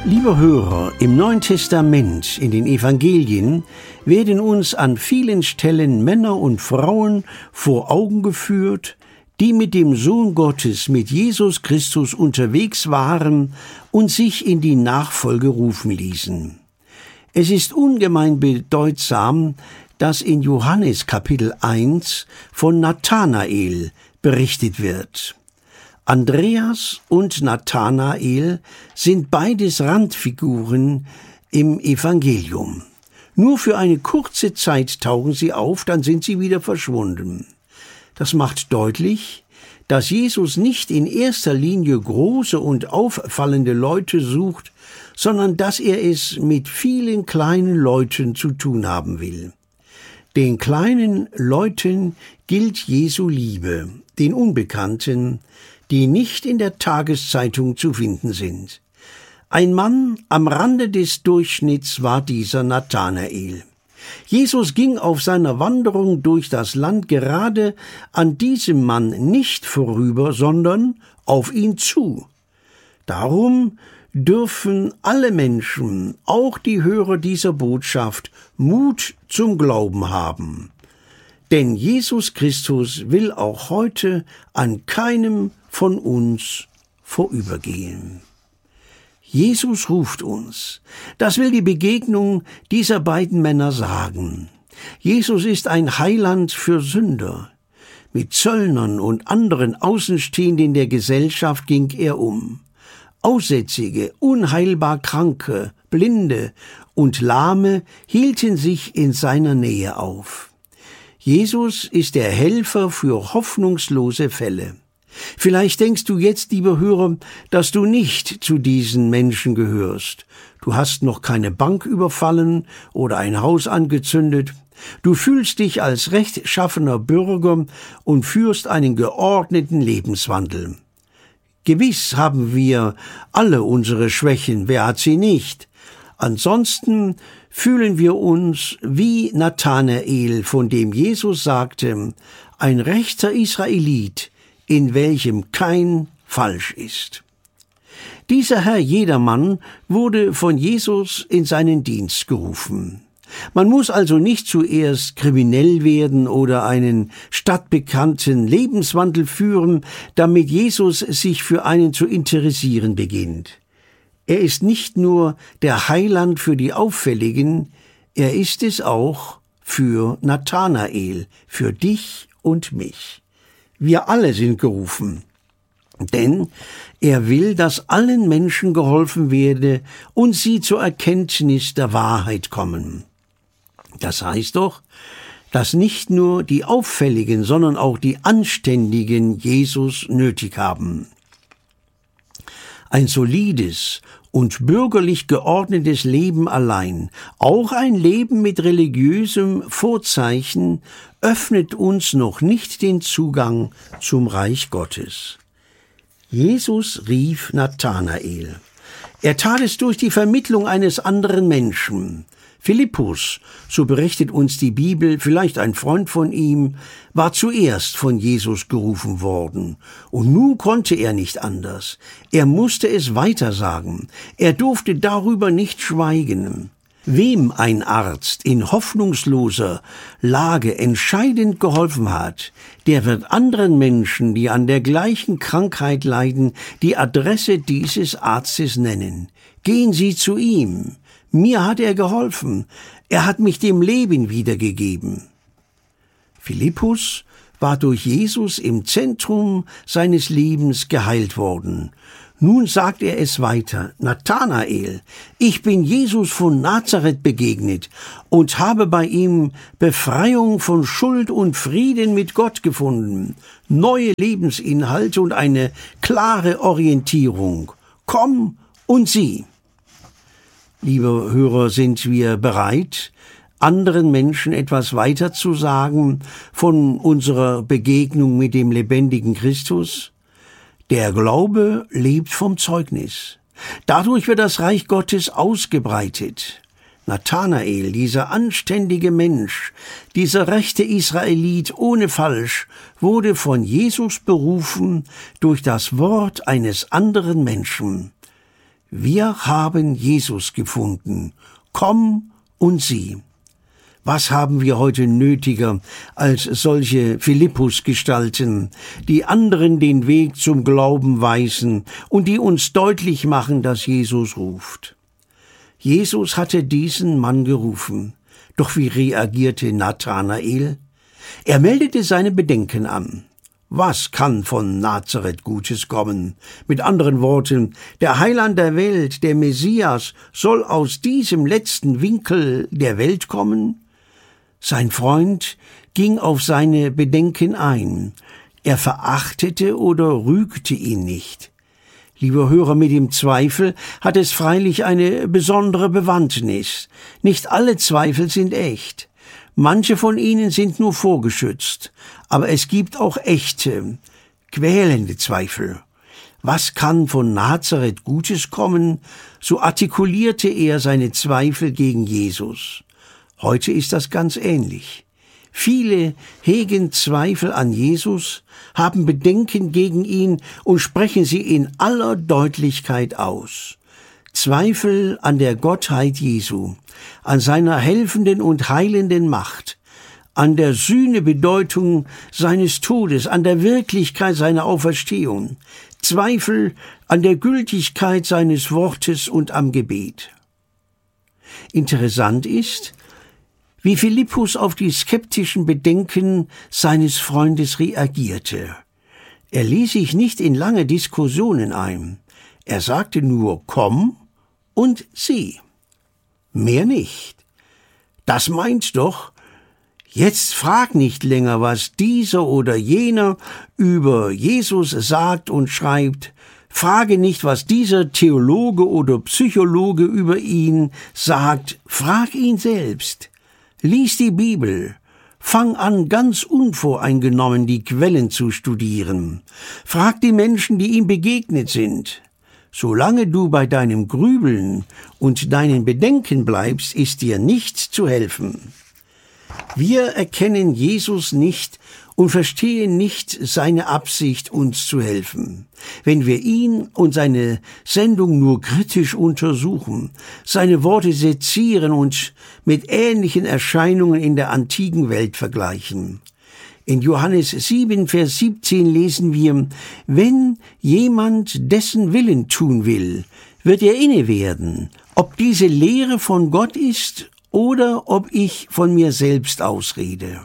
Lieber Hörer, im Neuen Testament, in den Evangelien, werden uns an vielen Stellen Männer und Frauen vor Augen geführt, die mit dem Sohn Gottes, mit Jesus Christus unterwegs waren und sich in die Nachfolge rufen ließen. Es ist ungemein bedeutsam, dass in Johannes Kapitel 1 von Nathanael berichtet wird. Andreas und Nathanael sind beides Randfiguren im Evangelium. Nur für eine kurze Zeit tauchen sie auf, dann sind sie wieder verschwunden. Das macht deutlich, dass Jesus nicht in erster Linie große und auffallende Leute sucht, sondern dass er es mit vielen kleinen Leuten zu tun haben will. Den kleinen Leuten gilt Jesu Liebe, den Unbekannten, die nicht in der Tageszeitung zu finden sind. Ein Mann am Rande des Durchschnitts war dieser Nathanael. Jesus ging auf seiner Wanderung durch das Land gerade an diesem Mann nicht vorüber, sondern auf ihn zu. Darum dürfen alle Menschen, auch die Hörer dieser Botschaft, Mut zum Glauben haben. Denn Jesus Christus will auch heute an keinem von uns vorübergehen. Jesus ruft uns. Das will die Begegnung dieser beiden Männer sagen. Jesus ist ein Heiland für Sünder. Mit Zöllnern und anderen Außenstehenden der Gesellschaft ging er um. Aussätzige, unheilbar Kranke, Blinde und Lahme hielten sich in seiner Nähe auf. Jesus ist der Helfer für hoffnungslose Fälle. Vielleicht denkst du jetzt, lieber Hörer, dass du nicht zu diesen Menschen gehörst. Du hast noch keine Bank überfallen oder ein Haus angezündet. Du fühlst dich als rechtschaffener Bürger und führst einen geordneten Lebenswandel. Gewiss haben wir alle unsere Schwächen, wer hat sie nicht? Ansonsten fühlen wir uns wie Nathanael, von dem Jesus sagte, ein rechter Israelit, in welchem kein Falsch ist. Dieser Herr Jedermann wurde von Jesus in seinen Dienst gerufen. Man muss also nicht zuerst kriminell werden oder einen stadtbekannten Lebenswandel führen, damit Jesus sich für einen zu interessieren beginnt. Er ist nicht nur der Heiland für die Auffälligen, er ist es auch für Nathanael, für dich und mich. Wir alle sind gerufen, denn er will, dass allen Menschen geholfen werde und sie zur Erkenntnis der Wahrheit kommen. Das heißt doch, dass nicht nur die Auffälligen, sondern auch die Anständigen Jesus nötig haben. Ein solides und bürgerlich geordnetes Leben allein, auch ein Leben mit religiösem Vorzeichen, öffnet uns noch nicht den Zugang zum Reich Gottes. Jesus rief Nathanael. Er tat es durch die Vermittlung eines anderen Menschen. Philippus, so berichtet uns die Bibel, vielleicht ein Freund von ihm, war zuerst von Jesus gerufen worden. Und nun konnte er nicht anders. Er musste es weitersagen. Er durfte darüber nicht schweigen. Wem ein Arzt in hoffnungsloser Lage entscheidend geholfen hat, der wird anderen Menschen, die an der gleichen Krankheit leiden, die Adresse dieses Arztes nennen. Gehen Sie zu ihm. Mir hat er geholfen. Er hat mich dem Leben wiedergegeben. Philippus war durch Jesus im Zentrum seines Lebens geheilt worden. Nun sagt er es weiter. Nathanael, ich bin Jesus von Nazareth begegnet und habe bei ihm Befreiung von Schuld und Frieden mit Gott gefunden, neue Lebensinhalte und eine klare Orientierung. Komm und sieh. Liebe Hörer, sind wir bereit, anderen Menschen etwas weiter zu sagen von unserer Begegnung mit dem lebendigen Christus? Der Glaube lebt vom Zeugnis. Dadurch wird das Reich Gottes ausgebreitet. Nathanael, dieser anständige Mensch, dieser rechte Israelit ohne Falsch, wurde von Jesus berufen durch das Wort eines anderen Menschen. Wir haben Jesus gefunden. Komm und sieh. Was haben wir heute nötiger als solche Philippus-Gestalten, die anderen den Weg zum Glauben weisen und die uns deutlich machen, dass Jesus ruft? Jesus hatte diesen Mann gerufen. Doch wie reagierte Nathanael? Er meldete seine Bedenken an. Was kann von Nazareth Gutes kommen? Mit anderen Worten, der Heiland der Welt, der Messias, soll aus diesem letzten Winkel der Welt kommen? Sein Freund ging auf seine Bedenken ein. Er verachtete oder rügte ihn nicht. Lieber Hörer, mit dem Zweifel hat es freilich eine besondere Bewandtnis. Nicht alle Zweifel sind echt. Manche von ihnen sind nur vorgeschützt. Aber es gibt auch echte, quälende Zweifel. Was kann von Nazareth Gutes kommen? So artikulierte er seine Zweifel gegen Jesus. Heute ist das ganz ähnlich. Viele hegen Zweifel an Jesus, haben Bedenken gegen ihn und sprechen sie in aller Deutlichkeit aus. Zweifel an der Gottheit Jesu, an seiner helfenden und heilenden Macht, an der Sühnebedeutung seines Todes, an der Wirklichkeit seiner Auferstehung, Zweifel an der Gültigkeit seines Wortes und am Gebet. Interessant ist, wie Philippus auf die skeptischen Bedenken seines Freundes reagierte. Er ließ sich nicht in lange Diskussionen ein. Er sagte nur, komm und sieh. Mehr nicht. Das meint doch, jetzt frag nicht länger, was dieser oder jener über Jesus sagt und schreibt. Frage nicht, was dieser Theologe oder Psychologe über ihn sagt. Frag ihn selbst. Lies die Bibel. Fang an, ganz unvoreingenommen die Quellen zu studieren. Frag die Menschen, die ihm begegnet sind. Solange du bei deinem Grübeln und deinen Bedenken bleibst, ist dir nichts zu helfen. Wir erkennen Jesus nicht und verstehen nicht seine Absicht, uns zu helfen. Wenn wir ihn und seine Sendung nur kritisch untersuchen, seine Worte sezieren und mit ähnlichen Erscheinungen in der antiken Welt vergleichen. In Johannes 7, Vers 17 lesen wir, wenn jemand dessen Willen tun will, wird er inne werden, ob diese Lehre von Gott ist oder ob ich von mir selbst ausrede.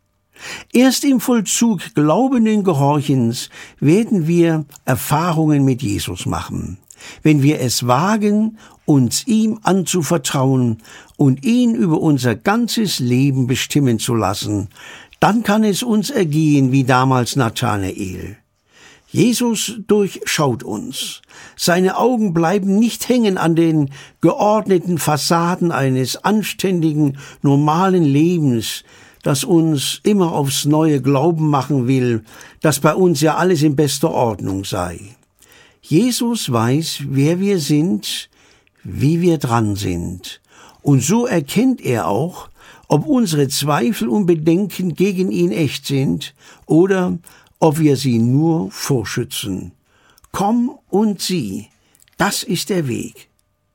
Erst im Vollzug glaubenden Gehorchens werden wir Erfahrungen mit Jesus machen. Wenn wir es wagen, uns ihm anzuvertrauen und ihn über unser ganzes Leben bestimmen zu lassen, dann kann es uns ergehen wie damals Nathanael. Jesus durchschaut uns. Seine Augen bleiben nicht hängen an den geordneten Fassaden eines anständigen, normalen Lebens, das uns immer aufs Neue glauben machen will, dass bei uns ja alles in bester Ordnung sei. Jesus weiß, wer wir sind, wie wir dran sind. Und so erkennt er auch, ob unsere Zweifel und Bedenken gegen ihn echt sind oder ob wir sie nur vorschützen. Komm und sieh, das ist der Weg.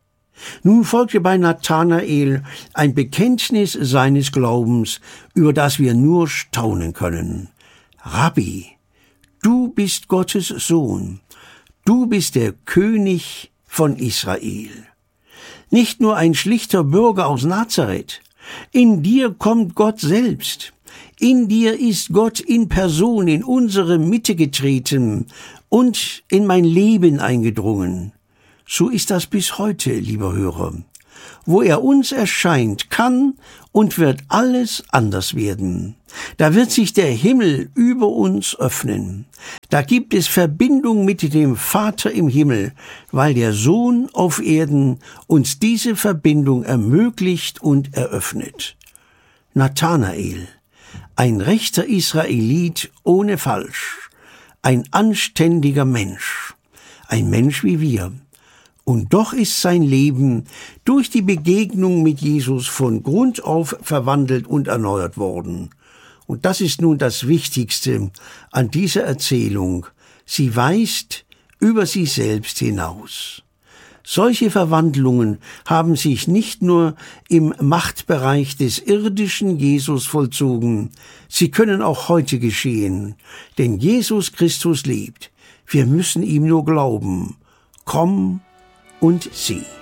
Nun folgte bei Nathanael ein Bekenntnis seines Glaubens, über das wir nur staunen können. Rabbi, du bist Gottes Sohn, du bist der König von Israel. Nicht nur ein schlichter Bürger aus Nazareth, in dir kommt Gott selbst. In dir ist Gott in Person in unsere Mitte getreten und in mein Leben eingedrungen. So ist das bis heute, lieber Hörer. Wo er uns erscheint, kann und wird alles anders werden. Da wird sich der Himmel über uns öffnen. Da gibt es Verbindung mit dem Vater im Himmel, weil der Sohn auf Erden uns diese Verbindung ermöglicht und eröffnet. Nathanael, ein rechter Israelit ohne Falsch, ein anständiger Mensch, ein Mensch wie wir. Und doch ist sein Leben durch die Begegnung mit Jesus von Grund auf verwandelt und erneuert worden. Und das ist nun das Wichtigste an dieser Erzählung. Sie weist über sich selbst hinaus. Solche Verwandlungen haben sich nicht nur im Machtbereich des irdischen Jesus vollzogen, sie können auch heute geschehen, denn Jesus Christus lebt. Wir müssen ihm nur glauben. Komm und sieh.